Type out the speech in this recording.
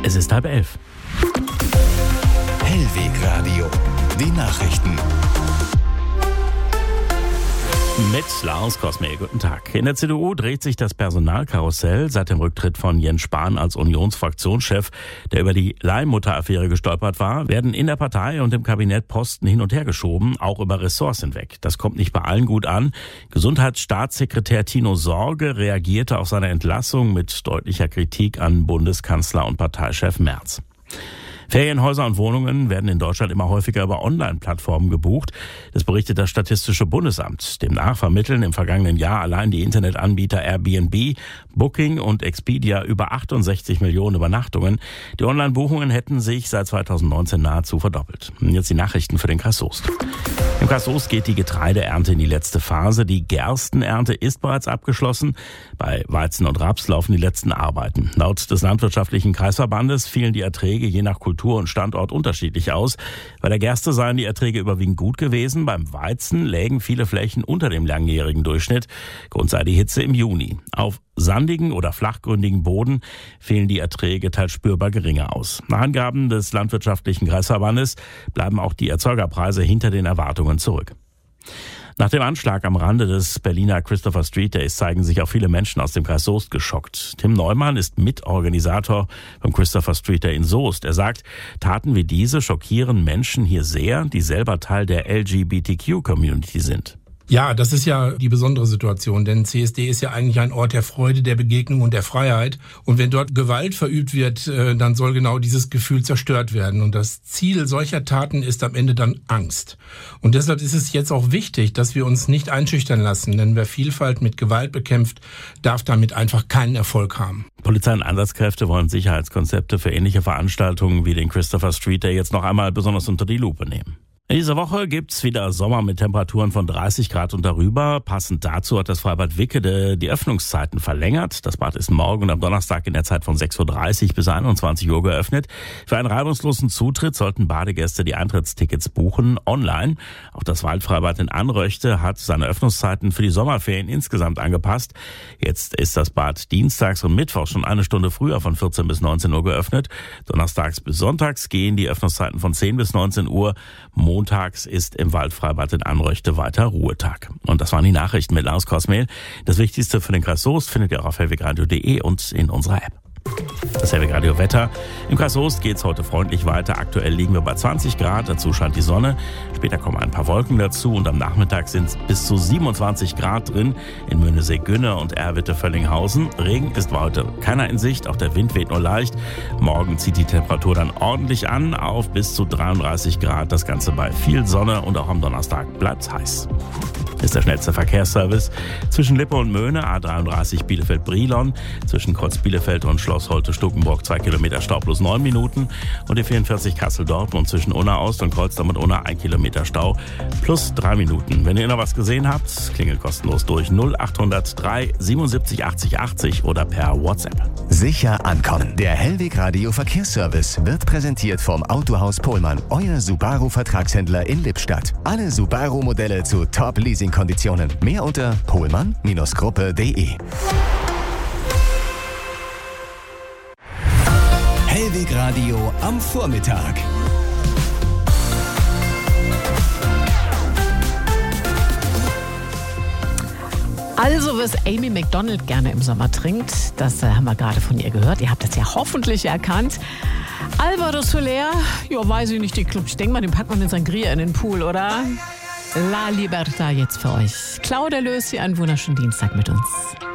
Es ist 10:30. Hellwegradio, die Nachrichten. Mit Lars Kosmel, guten Tag. In der CDU dreht sich das Personalkarussell seit dem Rücktritt von Jens Spahn als Unionsfraktionschef, der über die Leihmutter-Affäre gestolpert war, werden in der Partei und im Kabinett Posten hin und her geschoben, auch über Ressorts hinweg. Das kommt nicht bei allen gut an. Gesundheitsstaatssekretär Tino Sorge reagierte auf seine Entlassung mit deutlicher Kritik an Bundeskanzler und Parteichef Merz. Ferienhäuser und Wohnungen werden in Deutschland immer häufiger über Online-Plattformen gebucht. Das berichtet das Statistische Bundesamt. Demnach vermitteln im vergangenen Jahr allein die Internetanbieter Airbnb, Booking und Expedia über 68 Millionen Übernachtungen. Die Online-Buchungen hätten sich seit 2019 nahezu verdoppelt. Und jetzt die Nachrichten für den Kreis Soest. Im Kreis Soest geht die Getreideernte in die letzte Phase. Die Gerstenernte ist bereits abgeschlossen. Bei Weizen und Raps laufen die letzten Arbeiten. Laut des Landwirtschaftlichen Kreisverbandes fielen die Erträge je nach Kultur und Standort unterschiedlich aus. Bei der Gerste seien die Erträge überwiegend gut gewesen. Beim Weizen lägen viele Flächen unter dem langjährigen Durchschnitt. Grund sei die Hitze im Juni. Auf sandigen oder flachgründigen Boden fehlen die Erträge teils spürbar geringer aus. Nach Angaben des Landwirtschaftlichen Kreisverbandes bleiben auch die Erzeugerpreise hinter den Erwartungen zurück. Nach dem Anschlag am Rande des Berliner Christopher Street Days zeigen sich auch viele Menschen aus dem Kreis Soest geschockt. Tim Neumann ist Mitorganisator vom Christopher Street Day in Soest. Er sagt, Taten wie diese schockieren Menschen hier sehr, die selber Teil der LGBTQ-Community sind. Ja, das ist ja die besondere Situation, denn CSD ist ja eigentlich ein Ort der Freude, der Begegnung und der Freiheit. Und wenn dort Gewalt verübt wird, dann soll genau dieses Gefühl zerstört werden. Und das Ziel solcher Taten ist am Ende dann Angst. Und deshalb ist es jetzt auch wichtig, dass wir uns nicht einschüchtern lassen, denn wer Vielfalt mit Gewalt bekämpft, darf damit einfach keinen Erfolg haben. Polizei und Einsatzkräfte wollen Sicherheitskonzepte für ähnliche Veranstaltungen wie den Christopher Street Day jetzt noch einmal besonders unter die Lupe nehmen. In dieser Woche gibt's wieder Sommer mit Temperaturen von 30 Grad und darüber. Passend dazu hat das Freibad Wickede die Öffnungszeiten verlängert. Das Bad ist morgen und am Donnerstag in der Zeit von 6:30 bis 21 Uhr geöffnet. Für einen reibungslosen Zutritt sollten Badegäste die Eintrittstickets buchen online. Auch das Waldfreibad in Anröchte hat seine Öffnungszeiten für die Sommerferien insgesamt angepasst. Jetzt ist das Bad dienstags und mittwochs schon eine Stunde früher von 14 bis 19 Uhr geöffnet. Donnerstags bis sonntags gehen die Öffnungszeiten von 10 bis 19 Uhr. Montags ist im Waldfreibad in Anröchte weiter Ruhetag. Und das waren die Nachrichten mit Lars Kosmel. Das Wichtigste für den Kreis Soest findet ihr auch auf hellwegradio.de und in unserer App. Das Hellwegradio Wetter. Im Kreis Soest geht's heute freundlich weiter. Aktuell liegen wir bei 20 Grad. Dazu scheint die Sonne. Später kommen ein paar Wolken dazu und am Nachmittag sind es bis zu 27 Grad drin in Möhnesee-Günne und Erwitte-Völlinghausen. Regen ist heute keiner in Sicht. Auch der Wind weht nur leicht. Morgen zieht die Temperatur dann ordentlich an auf bis zu 33 Grad. Das Ganze bei viel Sonne und auch am Donnerstag bleibt's heiß. Ist der schnellste Verkehrsservice zwischen Lippe und Möhne, A33 Bielefeld-Brilon, zwischen Kreuz Bielefeld und Schloss Holte-Stukenburg 2 Kilometer Stau plus 9 Minuten und die 44 Kassel-Dortmund zwischen Unna Ost und Kreuzdorf und Unna 1 Kilometer Stau plus 3 Minuten. Wenn ihr noch was gesehen habt, klingelt kostenlos durch 0800 3 77 80 80 oder per WhatsApp. Sicher ankommen. Der Hellwegradio Verkehrsservice wird präsentiert vom Autohaus Pohlmann, euer Subaru-Vertragshändler in Lippstadt. Alle Subaru-Modelle zu Top-Leasing-Konditionen. Mehr unter pohlmann-gruppe.de. Hellwegradio am Vormittag. Also, was Amy Macdonald gerne im Sommer trinkt, das haben wir gerade von ihr gehört. Ihr habt das ja hoffentlich erkannt. Álvaro Soler, ja, weiß ich nicht, die Club. Ich denke mal, den packt man in Sangria in den Pool, oder? La Libertad jetzt für euch. Claudia Lösi, einen wunderschönen Dienstag mit uns.